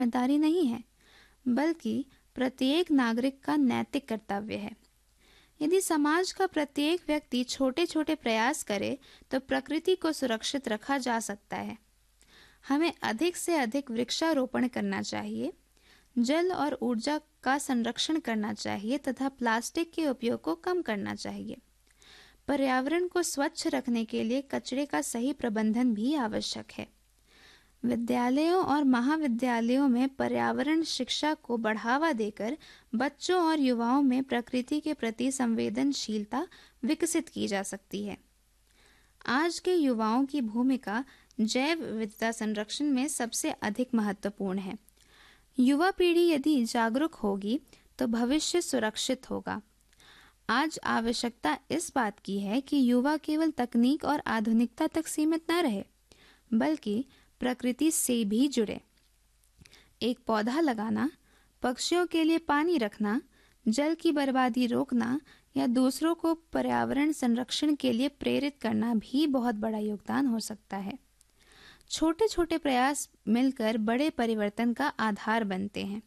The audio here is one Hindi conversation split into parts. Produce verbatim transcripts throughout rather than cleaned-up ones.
जिम्मेदारी नहीं है, बल्कि प्रत्येक नागरिक का नैतिक कर्तव्य है। यदि समाज का प्रत्येक व्यक्ति छोटे छोटे प्रयास करे तो प्रकृति को सुरक्षित रखा जा सकता है। हमें अधिक से अधिक वृक्षारोपण करना चाहिए, जल और ऊर्जा का संरक्षण करना चाहिए तथा प्लास्टिक के उपयोग को कम करना चाहिए। पर्यावरण को स्वच्छ रखने के लिए कचरे का सही प्रबंधन भी आवश्यक है। विद्यालयों और महाविद्यालयों में पर्यावरण शिक्षा को बढ़ावा देकर बच्चों और युवाओं में प्रकृति के प्रति संवेदनशीलता विकसित की जा सकती है। आज के युवाओं की भूमिका जैव विविधता संरक्षण में सबसे अधिक महत्वपूर्ण है। युवा पीढ़ी यदि जागरूक होगी तो भविष्य सुरक्षित होगा। आज आवश्यकता इस बात की है कि युवा केवल तकनीक और आधुनिकता तक सीमित न रहे, बल्कि प्रकृति से भी जुड़े। एक पौधा लगाना, पक्षियों के लिए पानी रखना, जल की बर्बादी रोकना या दूसरों को पर्यावरण संरक्षण के लिए प्रेरित करना भी बहुत बड़ा योगदान हो सकता है। छोटे छोटे प्रयास मिलकर बड़े परिवर्तन का आधार बनते हैं।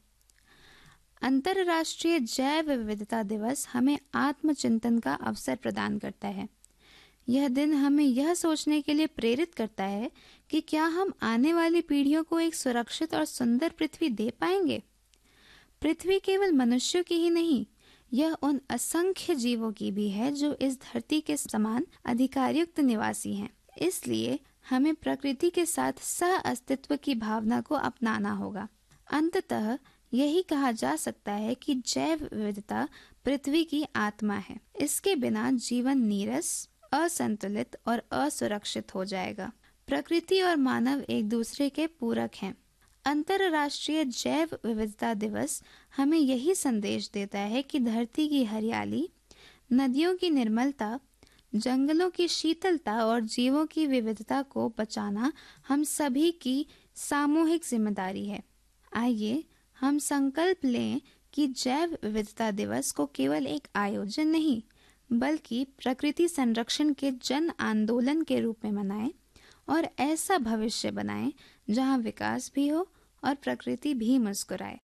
अंतर्राष्ट्रीय जैव विविधता दिवस हमें आत्मचिंतन का अवसर प्रदान करता है। यह दिन हमें यह सोचने के लिए प्रेरित करता है कि क्या हम आने वाली पीढ़ियों को एक सुरक्षित और सुंदर पृथ्वी दे पाएंगे। पृथ्वी केवल मनुष्यों की ही नहीं, यह उन असंख्य जीवों की भी है जो इस धरती के समान अधिकारयुक्त निवासी हैं। इसलिए हमें प्रकृति के साथ सह अस्तित्व की भावना को अपनाना होगा। अंततः यही कहा जा सकता है कि जैव विविधता पृथ्वी की आत्मा है। इसके बिना जीवन नीरस, असंतुलित और असुरक्षित हो जाएगा। प्रकृति और मानव एक दूसरे के पूरक हैं। अंतर्राष्ट्रीय जैव विविधता दिवस हमें यही संदेश देता है कि धरती की हरियाली, नदियों की निर्मलता, जंगलों की शीतलता और जीवों की विविधता को बचाना हम सभी की सामूहिक जिम्मेदारी है। आइए हम संकल्प लें कि जैव विविधता दिवस को केवल एक आयोजन नहीं, बल्कि प्रकृति संरक्षण के जन आंदोलन के रूप में मनाएं और ऐसा भविष्य बनाएं जहां विकास भी हो और प्रकृति भी मुस्कुराए।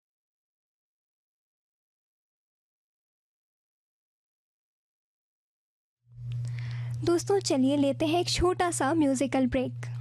दोस्तों चलिए लेते हैं एक छोटा सा म्यूजिकल ब्रेक।